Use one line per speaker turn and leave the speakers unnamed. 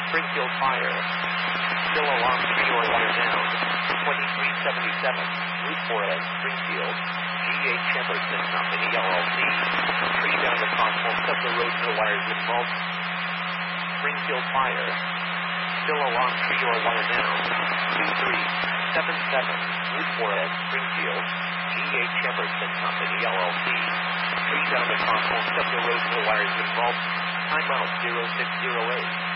Springfield Fire. Still alarm 3 or wire down. 2377. Route 4S, Springfield. G.H. Emerson Company, LLC. Tree down the crosswalk of the road, no wires involved. Springfield Fire. Still alarm 3 or wire down. 2377. Route 4S, Springfield. G.H. Emerson Company, LLC. Tree down the crosswalk of the road, no wires involved. Timeout 0608.